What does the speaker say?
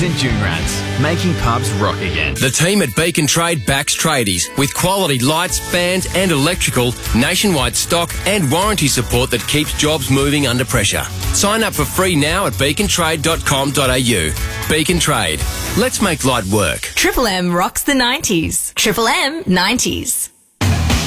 St Junrats, making pubs rock again. The team at Beacon Trade backs tradies with quality lights, fans and electrical, nationwide stock and warranty support that keeps jobs moving under pressure. Sign up for free now at beacontrade.com.au. Beacon Trade. Let's make light work. Triple M rocks the 90s. Triple M 90s.